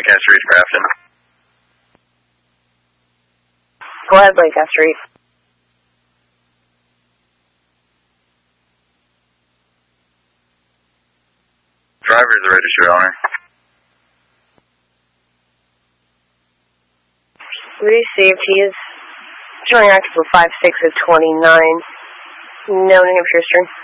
Lancaster East Grafton. Go ahead, Lancaster East. Driver is the registered owner. Received. He is showing active for 5-6 of 29. No New Hampshire Eastern.